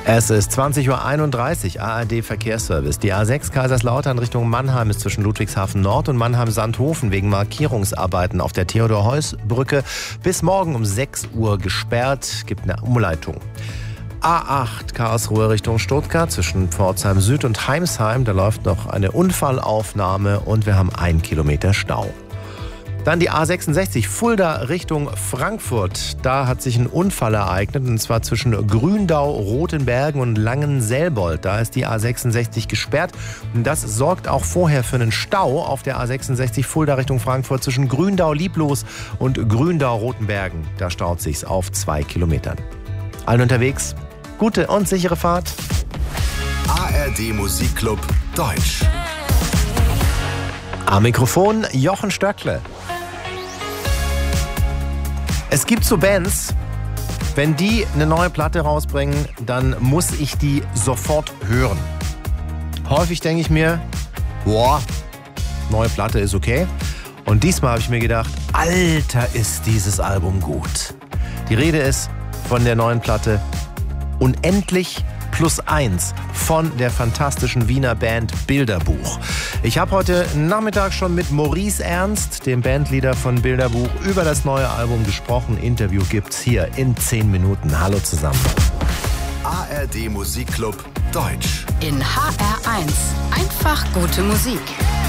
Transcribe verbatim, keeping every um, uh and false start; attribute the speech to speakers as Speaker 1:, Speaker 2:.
Speaker 1: Es ist zwanzig Uhr einunddreißig, A R D Verkehrsservice. Die A sechs Kaiserslautern Richtung Mannheim ist zwischen Ludwigshafen Nord und Mannheim-Sandhofen wegen Markierungsarbeiten auf der Theodor-Heuss-Brücke bis morgen um sechs Uhr gesperrt. Gibt eine Umleitung. A acht Karlsruhe Richtung Stuttgart zwischen Pforzheim Süd und Heimsheim. Da läuft noch eine Unfallaufnahme und wir haben einen Kilometer Stau. Dann die A sechsundsechzig Fulda Richtung Frankfurt. Da hat sich ein Unfall ereignet und zwar zwischen Gründau, Rothenbergen und Langenselbold. Da ist die A sechsundsechzig gesperrt und das sorgt auch vorher für einen Stau auf der A sechsundsechzig Fulda Richtung Frankfurt zwischen Gründau, Lieblos und Gründau, Rothenbergen. Da staut sich's auf zwei Kilometern. Allen unterwegs, gute und sichere Fahrt.
Speaker 2: A R D Musikclub Deutsch.
Speaker 1: Am Mikrofon Jochen Stöckle. Es gibt so Bands, wenn die eine neue Platte rausbringen, dann muss ich die sofort hören. Häufig denke ich mir, boah, neue Platte ist okay. Und diesmal habe ich mir gedacht, Alter, ist dieses Album gut. Die Rede ist von der neuen Platte Unendlich plus eins von der fantastischen Wiener Band Bilderbuch. Ich habe heute Nachmittag schon mit Maurice Ernst, dem Bandleader von Bilderbuch, über das neue Album gesprochen. Interview gibt's hier in zehn Minuten. Hallo zusammen.
Speaker 2: A R D Musikclub Deutsch.
Speaker 3: In H R eins. Einfach gute Musik.